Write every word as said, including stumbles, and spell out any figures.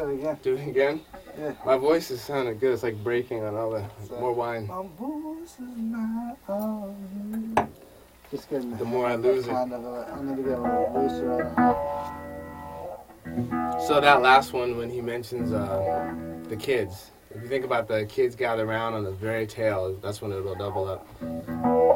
it again. Do it again? Yeah. My voice is sounding good. It's like breaking on all the So, more wine. My voice is not on you. Just getting The more I lose it. kind of a, I need to get a little looser. So that last one, when he mentions uh, the kids, if you think about the kids gather around on the very tail, that's when it'll double up.